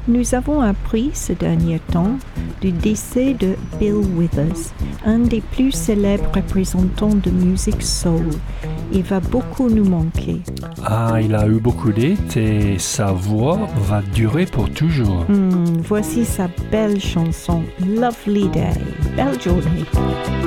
Nous avons appris ces derniers temps du décès de Bill Withers, un des plus célèbres représentants de musique soul. Il va beaucoup nous manquer. Ah, il a eu beaucoup d'hits et sa voix va durer pour toujours. Voici sa belle chanson, Lovely Day. Belle journée.